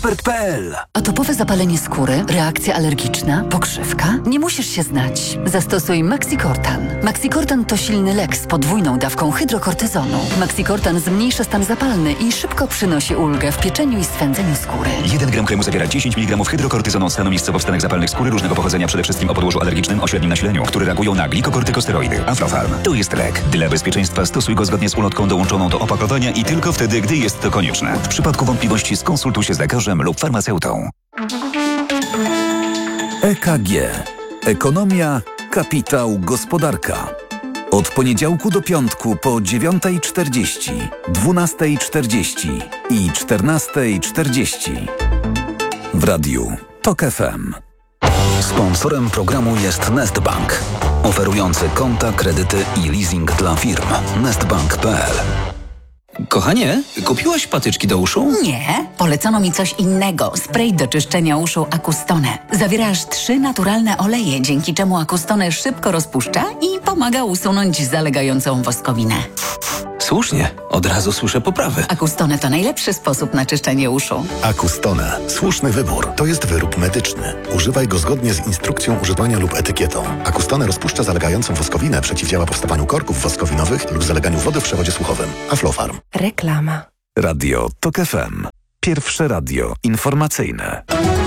Expert.pl. Atopowe zapalenie skóry, reakcja alergiczna, pokrzywka? Nie musisz się znać. Zastosuj Maxicortan. Maxicortan to silny lek z podwójną dawką hydrokortyzonu. Maxicortan zmniejsza stan zapalny i szybko przynosi ulgę w pieczeniu i swędzeniu skóry. 1 gram kremu zawiera 10 mg hydrokortyzonu od stanu miejscowo wstanek zapalnych skóry różnego pochodzenia, przede wszystkim o podłożu alergicznym o średnim nasileniu, które reagują na glikokortykosteroidy. Aflofarm. To jest lek. Dla bezpieczeństwa stosuj go zgodnie z ulotką dołączoną do opakowania i tylko wtedy, gdy jest to konieczne. W przypadku wątpliwości skonsultuj się z lekarzem lub farmaceutą. EKG. Ekonomia, kapitał, gospodarka. Od poniedziałku do piątku po 9:40, 12:40 i 14:40. W radiu TOK FM. Sponsorem programu jest Nestbank, oferujący konta, kredyty i leasing dla firm. Nestbank.pl. Kochanie, kupiłaś patyczki do uszu? Nie, polecono mi coś innego. Spray do czyszczenia uszu Acustone. Zawiera aż 3 naturalne oleje, dzięki czemu Acustone szybko rozpuszcza i pomaga usunąć zalegającą woskowinę. Słusznie, od razu słyszę poprawy. Acustone to najlepszy sposób na czyszczenie uszu. Acustone. Słuszny wybór. To jest wyrób medyczny. Używaj go zgodnie z instrukcją używania lub etykietą. Acustone rozpuszcza zalegającą woskowinę, przeciwdziała powstawaniu korków woskowinowych lub zaleganiu wody w przewodzie słuchowym. Aflofarm. Reklama. Radio TOK FM. Pierwsze radio informacyjne.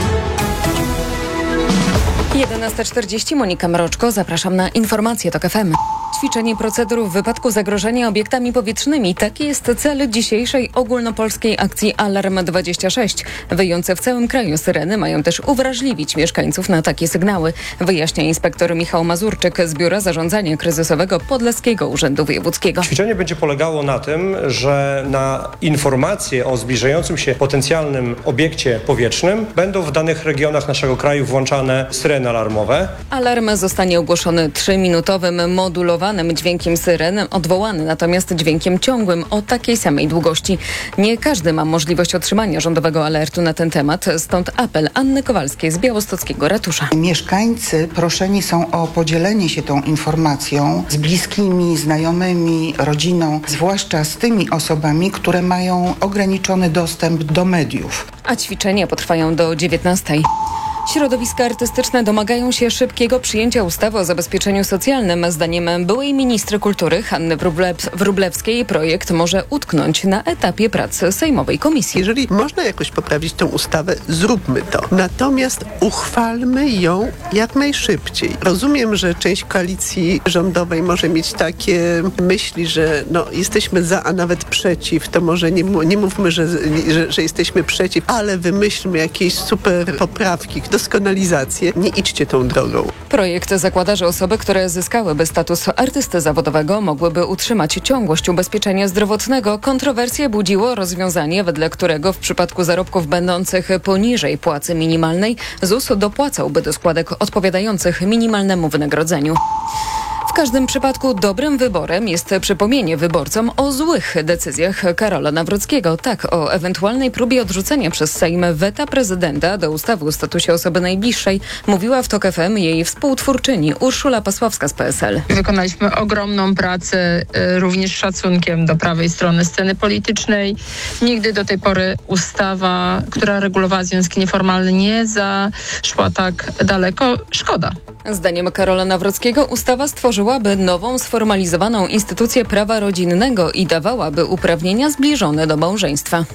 11:40, Monika Mroczko, zapraszam na informacje TOK FM. Ćwiczenie procedur w wypadku zagrożenia obiektami powietrznymi. Taki jest cel dzisiejszej ogólnopolskiej akcji Alarm 26. Wyjące w całym kraju syreny mają też uwrażliwić mieszkańców na takie sygnały, wyjaśnia inspektor Michał Mazurczyk z Biura Zarządzania Kryzysowego Podlaskiego Urzędu Wojewódzkiego. Ćwiczenie będzie polegało na tym, że na informacje o zbliżającym się potencjalnym obiekcie powietrznym będą w danych regionach naszego kraju włączane syreny alarmowe. Alarm zostanie ogłoszony 3-minutowym modulowanym dźwiękiem syren, odwołany natomiast dźwiękiem ciągłym o takiej samej długości. Nie każdy ma możliwość otrzymania rządowego alertu na ten temat, stąd apel Anny Kowalskiej z białostockiego ratusza. Mieszkańcy proszeni są o podzielenie się tą informacją z bliskimi, znajomymi, rodziną, zwłaszcza z tymi osobami, które mają ograniczony dostęp do mediów. A ćwiczenia potrwają do 19:00. Środowiska artystyczne domagają się szybkiego przyjęcia ustawy o zabezpieczeniu socjalnym. Zdaniem byłej ministry kultury Hanny Wróblewskiej projekt może utknąć na etapie pracy sejmowej komisji. Jeżeli można jakoś poprawić tę ustawę, zróbmy to. Natomiast uchwalmy ją jak najszybciej. Rozumiem, że część koalicji rządowej może mieć takie myśli, że jesteśmy za, a nawet przeciw. To może nie mówmy, że jesteśmy przeciw, ale wymyślmy jakieś super poprawki, doskonalizację. Nie idźcie tą drogą. Projekt zakłada, że osoby, które zyskałyby status artysty zawodowego, mogłyby utrzymać ciągłość ubezpieczenia zdrowotnego. Kontrowersje budziło rozwiązanie, wedle którego w przypadku zarobków będących poniżej płacy minimalnej ZUS dopłacałby do składek odpowiadających minimalnemu wynagrodzeniu. W każdym przypadku dobrym wyborem jest przypomnienie wyborcom o złych decyzjach Karola Nawrockiego. Tak, o ewentualnej próbie odrzucenia przez Sejm weta prezydenta do ustawy o statusie osoby najbliższej mówiła w TOK FM jej współtwórczyni Urszula Pasławska z PSL. Wykonaliśmy ogromną pracę, również z szacunkiem do prawej strony sceny politycznej. Nigdy do tej pory ustawa, która regulowała związki nieformalne, nie zaszła tak daleko. Szkoda. Zdaniem Karola Nawrockiego ustawa stworzyłaby nową, sformalizowaną instytucję prawa rodzinnego i dawałaby uprawnienia zbliżone do małżeństwa.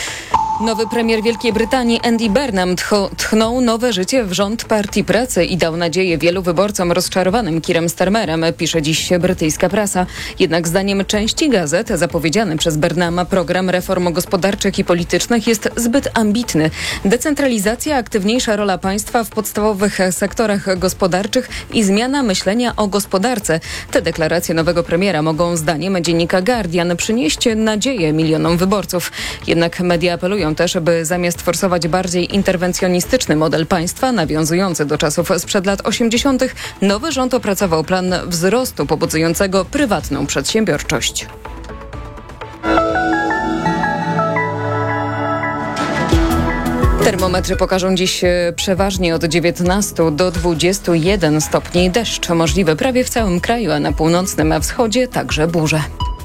Nowy premier Wielkiej Brytanii Andy Burnham tchnął nowe życie w rząd Partii Pracy i dał nadzieję wielu wyborcom rozczarowanym Keirem Starmerem, pisze dziś brytyjska prasa. Jednak zdaniem części gazet zapowiedziany przez Burnhama program reform gospodarczych i politycznych jest zbyt ambitny. Decentralizacja, aktywniejsza rola państwa w podstawowych sektorach gospodarczych i zmiana myślenia o gospodarce. Te deklaracje nowego premiera mogą zdaniem dziennika Guardian przynieść nadzieję milionom wyborców. Jednak media apelują też, by zamiast forsować bardziej interwencjonistyczny model państwa, nawiązujący do czasów sprzed lat 80., nowy rząd opracował plan wzrostu pobudzającego prywatną przedsiębiorczość. Termometry pokażą dziś przeważnie od 19 do 21 stopni. Deszcz możliwy prawie w całym kraju, a na północnym wschodzie także burze.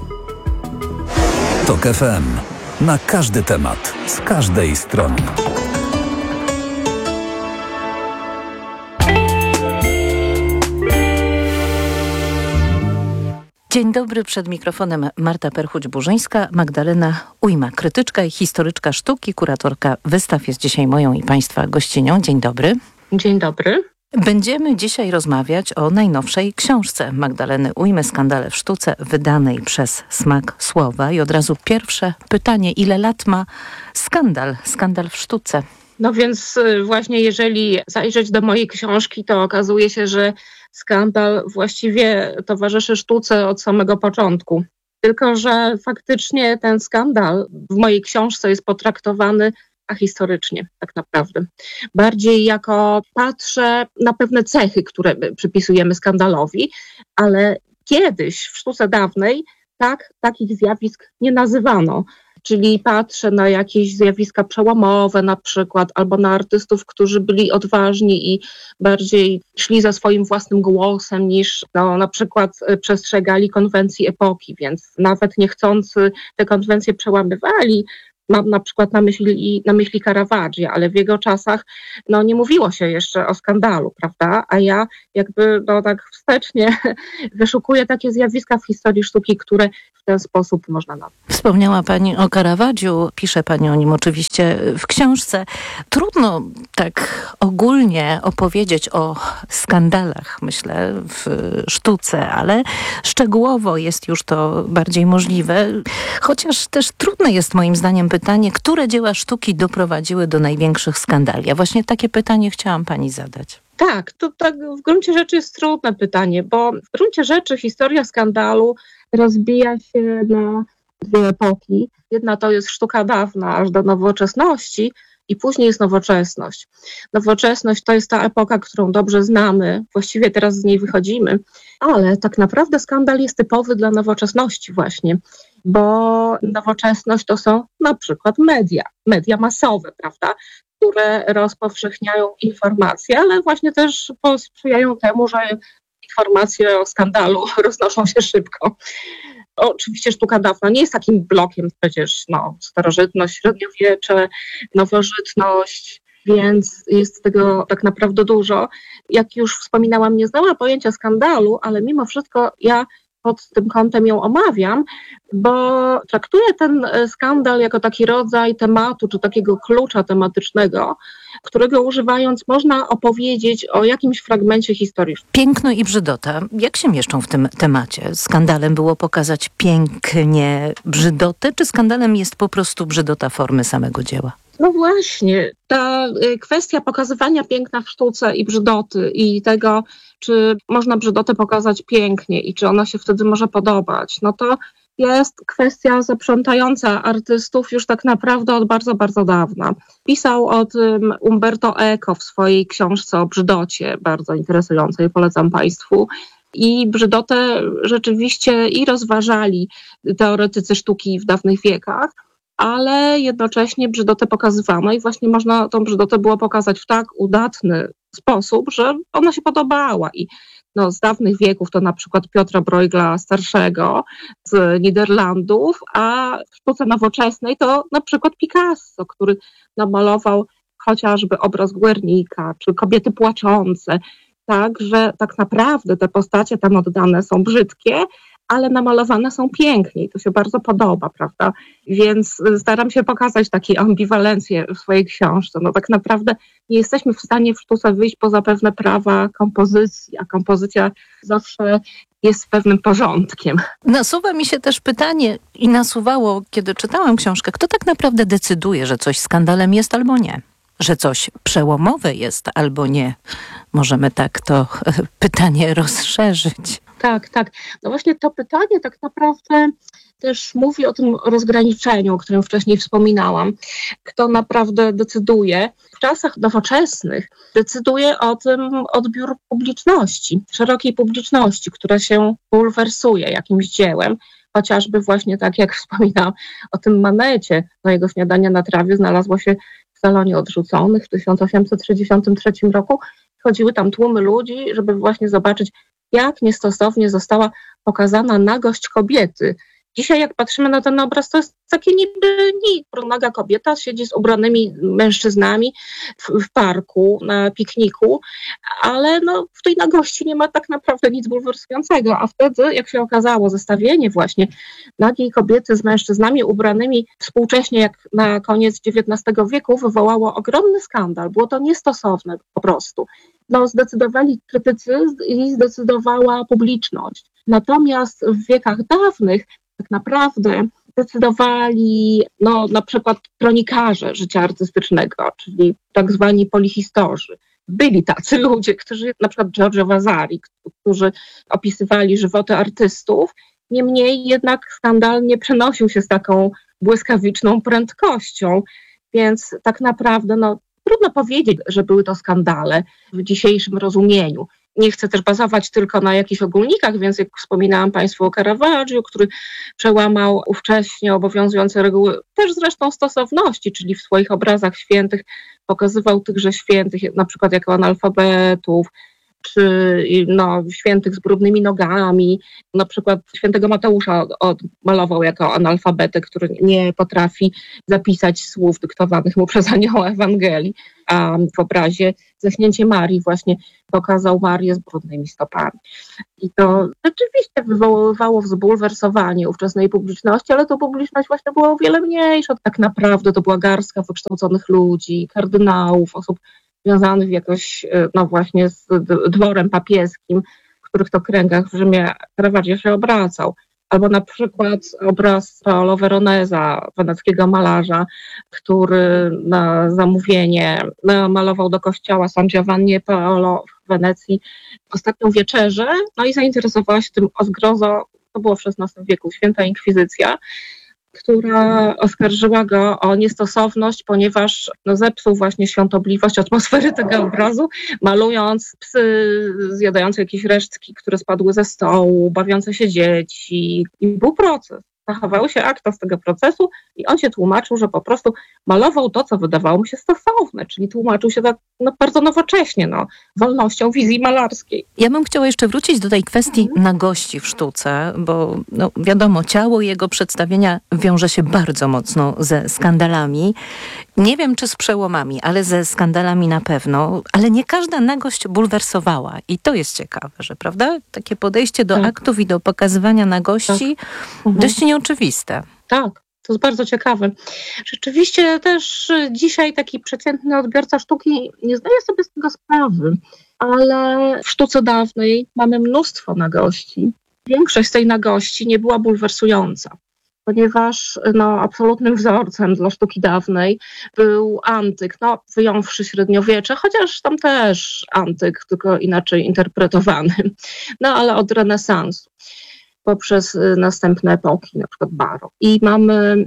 TOK FM. Na każdy temat, z każdej strony. Dzień dobry, przed mikrofonem Marta Perchuć-Burzyńska, Magdalena Ujma, krytyczka i historyczka sztuki, kuratorka wystaw jest dzisiaj moją i Państwa gościnią. Dzień dobry. Dzień dobry. Będziemy dzisiaj rozmawiać o najnowszej książce Magdaleny Ujmy, Skandale w sztuce, wydanej przez Smak Słowa. I od razu pierwsze pytanie, ile lat ma skandal w sztuce? No więc właśnie jeżeli zajrzeć do mojej książki, to okazuje się, że skandal właściwie towarzyszy sztuce od samego początku. Tylko że faktycznie ten skandal w mojej książce jest potraktowany ahistorycznie tak naprawdę. Bardziej jako patrzę na pewne cechy, które przypisujemy skandalowi, ale kiedyś w sztuce dawnej takich zjawisk nie nazywano. Czyli patrzę na jakieś zjawiska przełomowe na przykład, albo na artystów, którzy byli odważni i bardziej szli za swoim własnym głosem niż na przykład przestrzegali konwencji epoki, więc nawet niechcący te konwencje przełamywali. Mam na przykład na myśli Caravaggia, ale w jego czasach nie mówiło się jeszcze o skandalu, prawda? A ja jakby tak wstecznie wyszukuję takie zjawiska w historii sztuki, które w ten sposób można nazwać. Wspomniała Pani o Caravaggiu, pisze Pani o nim oczywiście w książce. Trudno tak ogólnie opowiedzieć o skandalach, myślę, w sztuce, ale szczegółowo jest już to bardziej możliwe, chociaż też trudne jest moim zdaniem pytanie, które dzieła sztuki doprowadziły do największych skandali. Ja właśnie takie pytanie chciałam Pani zadać. Tak, to tak w gruncie rzeczy jest trudne pytanie, bo w gruncie rzeczy historia skandalu rozbija się na dwie epoki. Jedna to jest sztuka dawna, aż do nowoczesności i później jest nowoczesność. Nowoczesność to jest ta epoka, którą dobrze znamy, właściwie teraz z niej wychodzimy, ale tak naprawdę skandal jest typowy dla nowoczesności właśnie, bo nowoczesność to są na przykład media masowe, prawda, które rozpowszechniają informacje, ale właśnie też sprzyjają temu, że informacje o skandalu roznoszą się szybko. Oczywiście sztuka dawna nie jest takim blokiem, przecież starożytność, średniowiecze, nowożytność, więc jest tego tak naprawdę dużo. Jak już wspominałam, nie znałam pojęcia skandalu, ale mimo wszystko ja pod tym kątem ją omawiam, bo traktuję ten skandal jako taki rodzaj tematu, czy takiego klucza tematycznego, którego używając można opowiedzieć o jakimś fragmencie historii. Piękno i brzydota, jak się mieszczą w tym temacie? Skandalem było pokazać pięknie brzydotę, czy skandalem jest po prostu brzydota formy samego dzieła? No właśnie, ta kwestia pokazywania piękna w sztuce i brzydoty i tego, czy można brzydotę pokazać pięknie i czy ona się wtedy może podobać, to jest kwestia zaprzątająca artystów już tak naprawdę od bardzo, bardzo dawna. Pisał o tym Umberto Eco w swojej książce o brzydocie, bardzo interesującej, polecam Państwu. I brzydotę rzeczywiście i rozważali teoretycy sztuki w dawnych wiekach, ale jednocześnie brzydotę pokazywano i właśnie można tą brzydotę było pokazać w tak udatny sposób, że ona się podobała. I z dawnych wieków to na przykład Piotra Bruegela starszego z Niderlandów, a w sztuce nowoczesnej to na przykład Picasso, który namalował chociażby obraz Guernica, czy Kobiety płaczące. Tak, że tak naprawdę te postacie tam oddane są brzydkie, ale namalowane są pięknie i to się bardzo podoba, prawda? Więc staram się pokazać takie ambiwalencje w swojej książce. Tak naprawdę nie jesteśmy w stanie w sztuce wyjść poza pewne prawa kompozycji, a kompozycja zawsze jest pewnym porządkiem. Nasuwa mi się też pytanie i nasuwało, kiedy czytałam książkę, kto tak naprawdę decyduje, że coś skandalem jest albo nie? Że coś przełomowe jest albo nie? Możemy tak to pytanie rozszerzyć. Tak. No właśnie to pytanie tak naprawdę też mówi o tym rozgraniczeniu, o którym wcześniej wspominałam. Kto naprawdę decyduje? W czasach nowoczesnych decyduje o tym odbiór publiczności, szerokiej publiczności, która się bulwersuje jakimś dziełem. Chociażby właśnie tak jak wspominałam o tym Manecie, jego Śniadania na trawie znalazło się w salonie odrzuconych w 1863 roku. Chodziły tam tłumy ludzi, żeby właśnie zobaczyć, jak niestosownie została pokazana nagość kobiety Dzisiaj jak patrzymy na ten obraz, to jest takie niby naga kobieta siedzi z ubranymi mężczyznami w parku, na pikniku, ale w tej nagości nie ma tak naprawdę nic bulwersującego, a wtedy, jak się okazało, zestawienie właśnie nagiej kobiety z mężczyznami ubranymi współcześnie jak na koniec XIX wieku wywołało ogromny skandal. Było to niestosowne po prostu. Zdecydowali krytycy i zdecydowała publiczność. Natomiast w wiekach dawnych tak naprawdę decydowali na przykład kronikarze życia artystycznego, czyli tak zwani polihistorzy. Byli tacy ludzie, którzy, na przykład Giorgio Vasari, którzy opisywali żywoty artystów, niemniej jednak skandal nie przenosił się z taką błyskawiczną prędkością, więc tak naprawdę trudno powiedzieć, że były to skandale w dzisiejszym rozumieniu. Nie chcę też bazować tylko na jakichś ogólnikach, więc jak wspominałam Państwu o Caravaggiu, który przełamał ówcześnie obowiązujące reguły, też zresztą stosowności, czyli w swoich obrazach świętych pokazywał tychże świętych, na przykład jako analfabetów, czy świętych z brudnymi nogami. Na przykład świętego Mateusza odmalował jako analfabetę, który nie potrafi zapisać słów dyktowanych mu przez anioła Ewangelii, a w obrazie Zeschnięcie Marii właśnie pokazał Marię z brudnymi stopami. I to rzeczywiście wywoływało zbulwersowanie ówczesnej publiczności, ale to publiczność właśnie była o wiele mniejsza. Tak naprawdę to była garstka wykształconych ludzi, kardynałów, osób związanych jakoś właśnie z dworem papieskim, w których to kręgach w Rzymie Caravaggio się obracał. Albo na przykład obraz Paolo Veronesa, weneckiego malarza, który na zamówienie malował do kościoła San Giovanni e Paolo w Wenecji Ostatnią Wieczerzę, i zainteresowała się tym o zgrozo, to było w XVI wieku, Święta Inkwizycja, która oskarżyła go o niestosowność, ponieważ zepsuł właśnie świątobliwość atmosfery tego obrazu, malując psy zjadające jakieś resztki, które spadły ze stołu, bawiące się dzieci. I był proces. Zachowały się akta z tego procesu i on się tłumaczył, że po prostu malował to, co wydawało mu się stosowne, czyli tłumaczył się tak bardzo nowocześnie, wolnością wizji malarskiej. Ja bym chciała jeszcze wrócić do tej kwestii nagości w sztuce, bo wiadomo, ciało jego przedstawienia wiąże się bardzo mocno ze skandalami. Nie wiem, czy z przełomami, ale ze skandalami na pewno, ale nie każda nagość bulwersowała i to jest ciekawe, że prawda? Takie podejście do aktów i do pokazywania nagości dość nieoczywiste. Tak. To jest bardzo ciekawe. Rzeczywiście też dzisiaj taki przeciętny odbiorca sztuki nie zdaje sobie z tego sprawy, ale w sztuce dawnej mamy mnóstwo nagości. Większość z tej nagości nie była bulwersująca, ponieważ absolutnym wzorcem dla sztuki dawnej był antyk, wyjąwszy średniowiecze, chociaż tam też antyk, tylko inaczej interpretowany, ale od renesansu poprzez następne epoki, na przykład barok. I mamy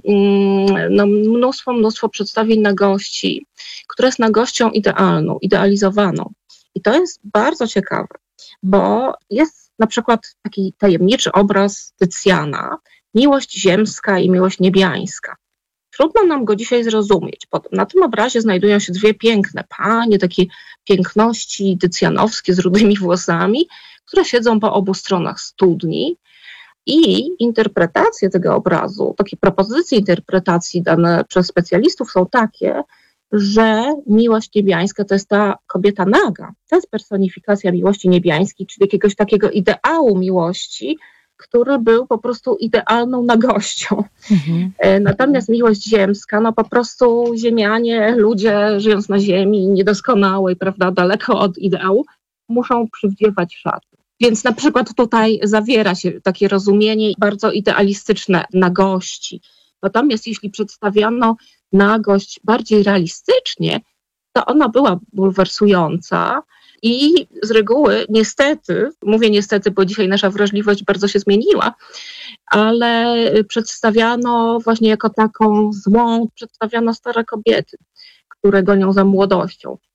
mnóstwo przedstawień nagości, która jest nagością idealną, idealizowaną. I to jest bardzo ciekawe, bo jest na przykład taki tajemniczy obraz Tycjana, Miłość ziemska i miłość niebiańska. Trudno nam go dzisiaj zrozumieć. Na tym obrazie znajdują się dwie piękne panie, takie piękności tycjanowskie z rudymi włosami, które siedzą po obu stronach studni. I interpretacje tego obrazu, takie propozycje interpretacji dane przez specjalistów są takie, że miłość niebiańska to jest ta kobieta naga. To jest personifikacja miłości niebiańskiej, czyli jakiegoś takiego ideału miłości, który był po prostu idealną nagością. Natomiast miłość ziemska, po prostu ziemianie, ludzie żyjąc na ziemi, niedoskonałej, prawda, daleko od ideału, muszą przywdziewać szaty. Więc na przykład tutaj zawiera się takie rozumienie bardzo idealistyczne nagości. Natomiast jeśli przedstawiano nagość bardziej realistycznie, to ona była bulwersująca i z reguły niestety, mówię niestety, bo dzisiaj nasza wrażliwość bardzo się zmieniła, ale przedstawiano właśnie jako taką złą, przedstawiano stare kobiety, które gonią za młodością.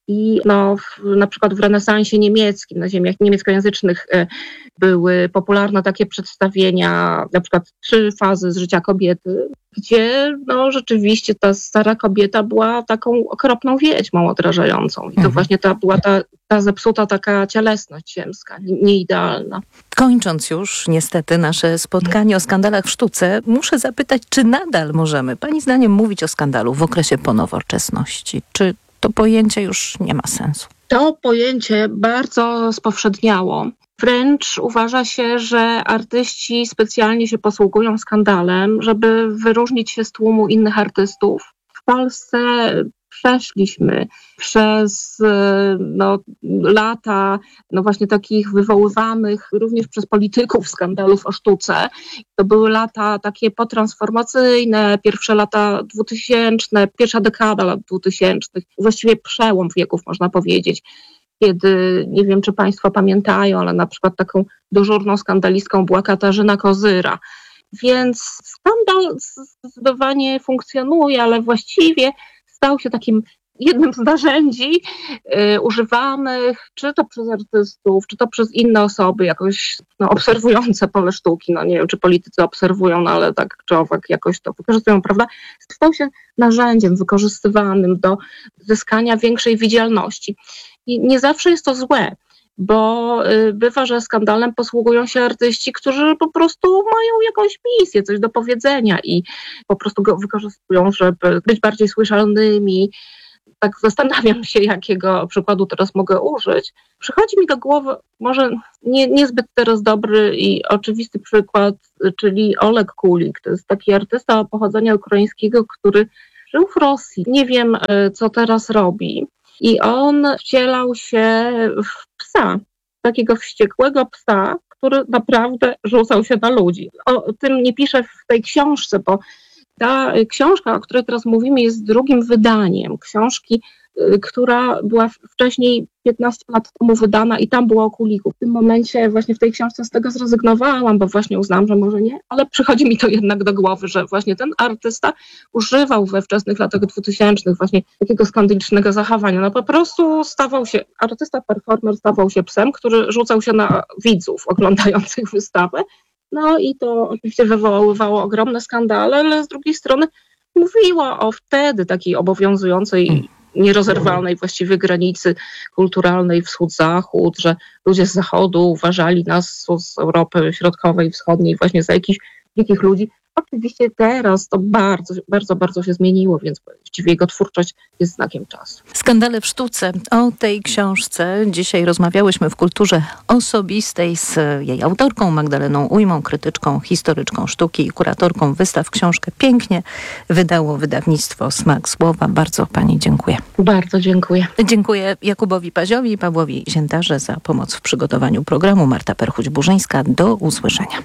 I na przykład w renesansie niemieckim, na ziemiach niemieckojęzycznych były popularne takie przedstawienia, na przykład 3 fazy z życia kobiety, gdzie rzeczywiście ta stara kobieta była taką okropną wiedźmą odrażającą. I to właśnie była ta zepsuta taka cielesność ziemska, nieidealna. Kończąc już niestety nasze spotkanie o skandalach w sztuce, muszę zapytać, czy nadal możemy, pani zdaniem, mówić o skandalu w okresie ponowoczesności? Czy to pojęcie już nie ma sensu? To pojęcie bardzo spowszedniało. Wręcz uważa się, że artyści specjalnie się posługują skandalem, żeby wyróżnić się z tłumu innych artystów. W Polsce przeszliśmy przez lata właśnie takich wywoływanych również przez polityków skandalów o sztuce. To były lata takie potransformacyjne, pierwsze lata 2000, pierwsza dekada lat 2000, właściwie przełom wieków można powiedzieć. Kiedy, nie wiem czy Państwo pamiętają, ale na przykład taką dyżurną skandalistką była Katarzyna Kozyra. Więc skandal zdecydowanie funkcjonuje, ale właściwie stał się takim jednym z narzędzi używanych, czy to przez artystów, czy to przez inne osoby jakoś obserwujące pole sztuki. Nie wiem, czy politycy obserwują, ale tak czy owak jakoś to wykorzystują, prawda? Stał się narzędziem wykorzystywanym do zyskania większej widzialności. I nie zawsze jest to złe, bo bywa, że skandalem posługują się artyści, którzy po prostu mają jakąś misję, coś do powiedzenia i po prostu go wykorzystują, żeby być bardziej słyszalnymi. Tak zastanawiam się, jakiego przykładu teraz mogę użyć. Przychodzi mi do głowy może niezbyt teraz dobry i oczywisty przykład, czyli Oleg Kulik. To jest taki artysta pochodzenia ukraińskiego, który żył w Rosji. Nie wiem, co teraz robi. I on wcielał się w psa, takiego wściekłego psa, który naprawdę rzucał się na ludzi. O tym nie piszę w tej książce, bo ta książka, o której teraz mówimy, jest drugim wydaniem książki, która była wcześniej 15 lat temu wydana i tam było o Kuliku. W tym momencie właśnie w tej książce z tego zrezygnowałam, bo właśnie uznałam, że może nie, ale przychodzi mi to jednak do głowy, że właśnie ten artysta używał we wczesnych latach 2000 właśnie takiego skandalicznego zachowania. Po prostu artysta performer stawał się psem, który rzucał się na widzów oglądających wystawę. I to oczywiście wywoływało ogromne skandale, ale z drugiej strony mówiło o wtedy takiej obowiązującej, nierozerwalnej właściwie granicy kulturalnej wschód-zachód, że ludzie z zachodu uważali nas z Europy Środkowej, Wschodniej właśnie za jakichś dzikich ludzi. Oczywiście teraz to bardzo, bardzo, bardzo się zmieniło, więc właściwie jego twórczość jest znakiem czasu. Skandale w sztuce. O tej książce dzisiaj rozmawiałyśmy w Kulturze Osobistej z jej autorką Magdaleną Ujmą, krytyczką, historyczką sztuki i kuratorką wystaw. Książkę pięknie wydało wydawnictwo Smak Słowa. Bardzo pani dziękuję. Bardzo dziękuję. Dziękuję Jakubowi Paziowi i Pawłowi Ziętarze za pomoc w przygotowaniu programu. Marta Perchuć-Burzyńska. Do usłyszenia.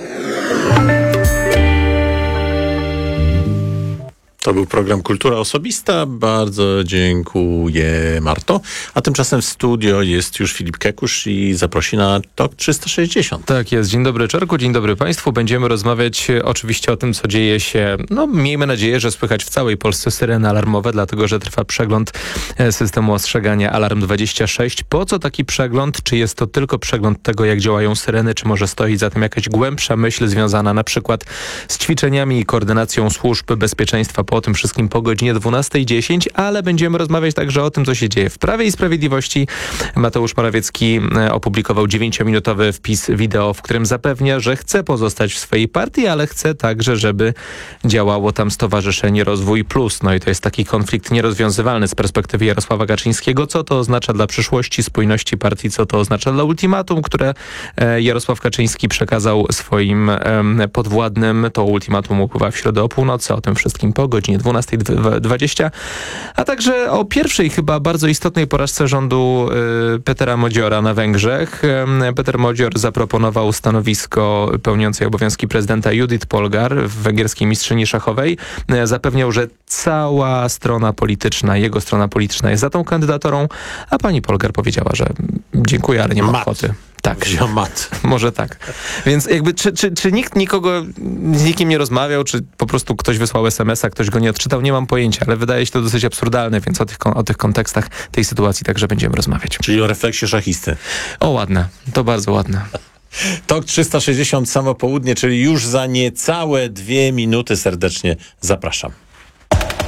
To był program Kultura Osobista. Bardzo dziękuję, Marto. A tymczasem w studio jest już Filip Kekusz i zaprosi na TOK 360. Tak jest. Dzień dobry, Czarku. Dzień dobry Państwu. Będziemy rozmawiać oczywiście o tym, co dzieje się, miejmy nadzieję, że słychać w całej Polsce syreny alarmowe, dlatego że trwa przegląd systemu ostrzegania Alarm 26. Po co taki przegląd? Czy jest to tylko przegląd tego, jak działają syreny, czy może stoi za tym jakaś głębsza myśl związana na przykład z ćwiczeniami i koordynacją służb bezpieczeństwa po tym wszystkim po godzinie 12:10, ale będziemy rozmawiać także o tym, co się dzieje w Prawie i Sprawiedliwości. Mateusz Morawiecki opublikował 9-minutowy wpis wideo, w którym zapewnia, że chce pozostać w swojej partii, ale chce także, żeby działało tam Stowarzyszenie Rozwój Plus. I to jest taki konflikt nierozwiązywalny z perspektywy Jarosława Kaczyńskiego. Co to oznacza dla przyszłości, spójności partii, co to oznacza dla ultimatum, które Jarosław Kaczyński przekazał swoim podwładnym. To ultimatum upływa w środę o północy. O tym wszystkim po godzinie 12:20, a także o pierwszej chyba bardzo istotnej porażce rządu Petera Modziora na Węgrzech. Peter Modzior zaproponował stanowisko pełniącej obowiązki prezydenta Judith Polgar, węgierskiej mistrzyni szachowej. Zapewniał, że cała strona polityczna, jego strona polityczna jest za tą kandydaturą, a pani Polgar powiedziała, że dziękuję, ale nie ma ochoty. Tak. Ziomat. Może tak. Więc jakby, czy nikt z nikim nie rozmawiał, czy po prostu ktoś wysłał SMS-a, ktoś go nie odczytał, nie mam pojęcia, ale wydaje się to dosyć absurdalne, więc o tych kontekstach tej sytuacji także będziemy rozmawiać. Czyli o refleksie szachisty. O, ładne. To bardzo ładne. TOK 360 samo południe, czyli już za niecałe 2 minuty serdecznie zapraszam.